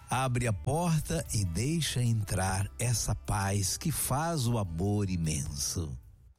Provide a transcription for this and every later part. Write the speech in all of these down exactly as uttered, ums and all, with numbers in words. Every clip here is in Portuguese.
Abre a porta e deixa entrar essa paz que faz o amor imenso.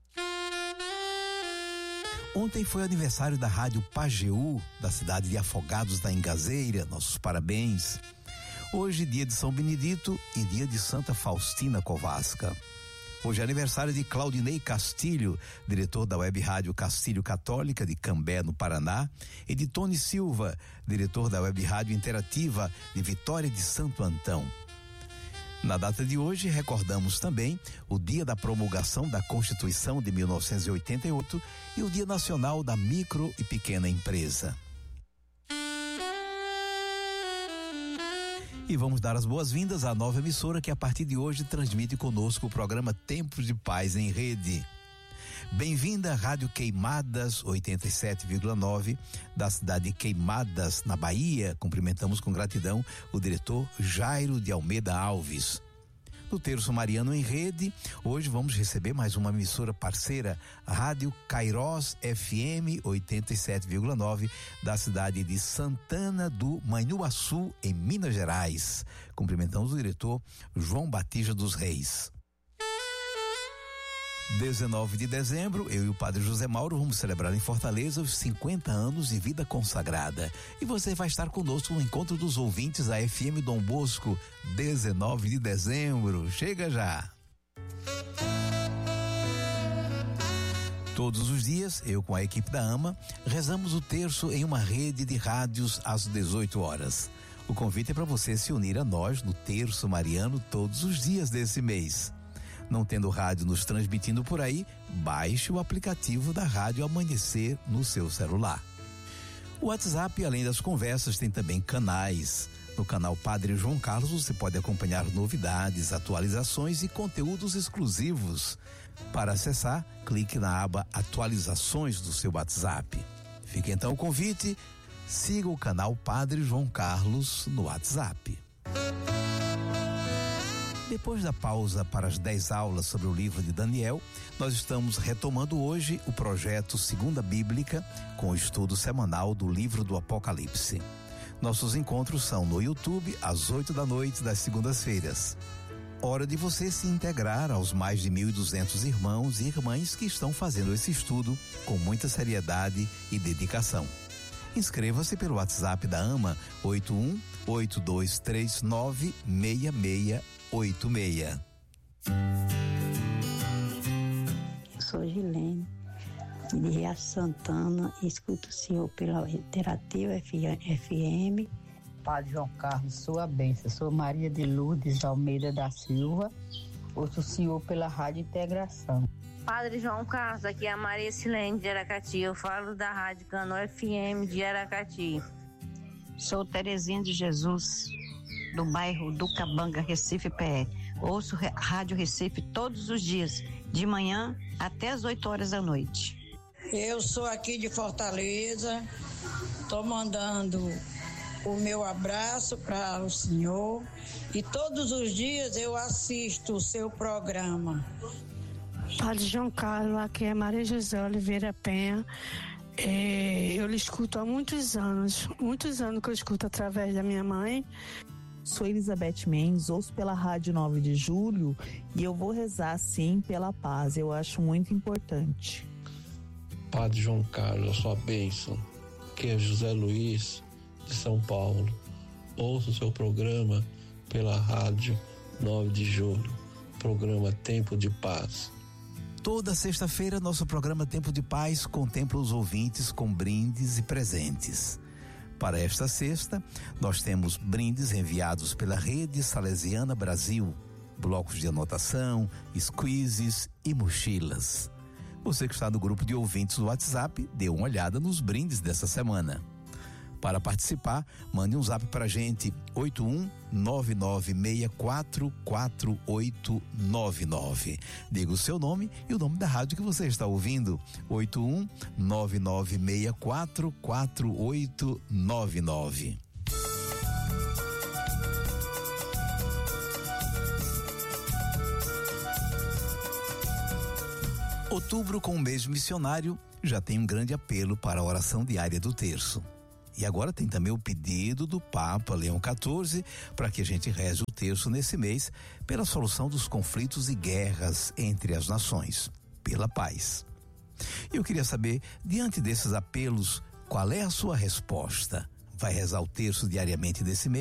Ontem foi aniversário da Rádio Pajeú, da cidade de Afogados da Ingazeira. Nossos parabéns. Hoje, dia de São Benedito e dia de Santa Faustina Kowalska. Hoje é aniversário de Claudinei Castilho, diretor da Web Rádio Castilho Católica de Cambé, no Paraná, e de Tony Silva, diretor da Web Rádio Interativa de Vitória de Santo Antão. Na data de hoje, recordamos também o dia da promulgação da Constituição de mil novecentos e oitenta e oito e o Dia Nacional da Micro e Pequena Empresa. E vamos dar as boas-vindas à nova emissora que a partir de hoje transmite conosco o programa Tempos de Paz em Rede. Bem-vinda à Rádio Queimadas oitenta e sete vírgula nove da cidade de Queimadas, na Bahia. Cumprimentamos com gratidão o diretor Jairo de Almeida Alves. No Terço Mariano em Rede, hoje vamos receber mais uma emissora parceira, a Rádio Cairós F M oitenta e sete vírgula nove da cidade de Santana do Manhuaçu, em Minas Gerais. Cumprimentamos o diretor João Batista dos Reis. dezenove de dezembro, eu e o padre José Mauro vamos celebrar em Fortaleza os cinquenta anos de vida consagrada. E você vai estar conosco no encontro dos ouvintes da F M Dom Bosco, dezenove de dezembro. Chega já! Todos os dias, eu com a equipe da AMA, rezamos o terço em uma rede de rádios às dezoito horas. O convite é para você se unir a nós no Terço Mariano todos os dias desse mês. Não tendo rádio nos transmitindo por aí, baixe o aplicativo da Rádio Amanhecer no seu celular. O WhatsApp, além das conversas, tem também canais. No canal Padre João Carlos você pode acompanhar novidades, atualizações e conteúdos exclusivos. Para acessar, clique na aba Atualizações do seu WhatsApp. Fica então o convite, siga o canal Padre João Carlos no WhatsApp. Depois da pausa para as dez aulas sobre o livro de Daniel, nós estamos retomando hoje o projeto Segunda Bíblica com o estudo semanal do livro do Apocalipse. Nossos encontros são no YouTube às oito da noite das segundas-feiras. Hora de você se integrar aos mais de mil e duzentos irmãos e irmãs que estão fazendo esse estudo com muita seriedade e dedicação. Inscreva-se pelo WhatsApp da AMA oito um oito dois três nove seis seis oito seis. Sou Gilene, de Ria Santana, escuto o senhor pela Interativa F M. Padre João Carlos, sua bênção. Sou Maria de Lourdes Almeida da Silva, ouço o senhor pela Rádio Integração. Padre João Carlos, aqui é a Maria Silene de Aracati, eu falo da Rádio Cano F M de Aracati. Sou Terezinha de Jesus, do bairro do Cabanga, Recife P E. Ouço Rádio Recife todos os dias, de manhã até as oito horas da noite. Eu sou aqui de Fortaleza, estou mandando o meu abraço para o senhor e todos os dias eu assisto o seu programa. Padre João Carlos, aqui é Maria José Oliveira Penha. É, eu lhe escuto há muitos anos, muitos anos que eu escuto através da minha mãe. Sou Elizabeth Mendes, ouço pela Rádio nove de julho e eu vou rezar sim pela paz, eu acho muito importante. Padre João Carlos, a sua bênção, que é José Luiz de São Paulo. Ouço o seu programa pela Rádio nove de julho, programa Tempo de Paz. Toda sexta-feira, nosso programa Tempo de Paz contempla os ouvintes com brindes e presentes. Para esta sexta, nós temos brindes enviados pela Rede Salesiana Brasil, blocos de anotação, quizzes e mochilas. Você que está no grupo de ouvintes do WhatsApp, dê uma olhada nos brindes dessa semana. Para participar, mande um zap para a gente, oito um nove nove seis quatro quatro oito nove nove. Diga o seu nome e o nome da rádio que você está ouvindo, oito um nove nove seis quatro quatro oito nove nove. Outubro, com o mês missionário, já tem um grande apelo para a oração diária do terço. E agora tem também o pedido do Papa Leão quatorze para que a gente reze o terço nesse mês pela solução dos conflitos e guerras entre as nações, pela paz. Eu queria saber, diante desses apelos, qual é a sua resposta? Vai rezar o terço diariamente desse mês?